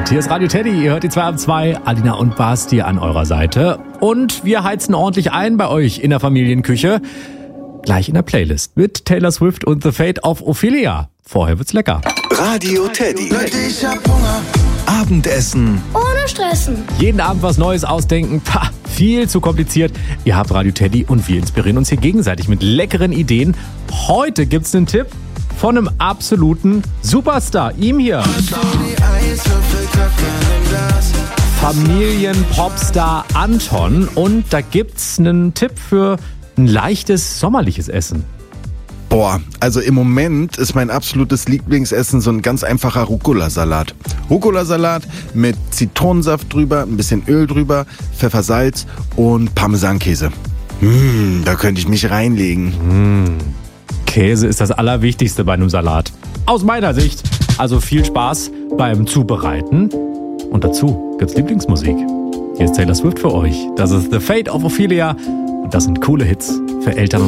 Abend. Hier ist Radio Teddy, ihr hört die 2 ab 2, Alina und Basti an eurer Seite. Und wir heizen ordentlich ein bei euch in der Familienküche. Gleich in der Playlist mit Taylor Swift und The Fate of Ophelia. Vorher wird's lecker. Radio Teddy. Ich hab Hunger. Abendessen. Ohne Stressen. Jeden Abend was Neues ausdenken. Viel zu kompliziert. Ihr habt Radio Teddy und wir inspirieren uns hier gegenseitig mit leckeren Ideen. Heute gibt's einen Tipp von einem absoluten Superstar. Ihm hier. Familienpopstar Anton. Und da gibt's einen Tipp für ein leichtes sommerliches Essen. Boah, also im Moment ist mein absolutes Lieblingsessen so ein ganz einfacher Rucola-Salat. Rucola-Salat mit Zitronensaft drüber, ein bisschen Öl drüber, Pfeffer, Salz und Parmesankäse. Da könnte ich mich reinlegen. Käse ist das Allerwichtigste bei einem Salat. Aus meiner Sicht. Also viel Spaß beim Zubereiten. Und dazu gibt's Lieblingsmusik. Hier ist Taylor Swift für euch. Das ist The Fate of Ophelia. Und das sind coole Hits für Eltern und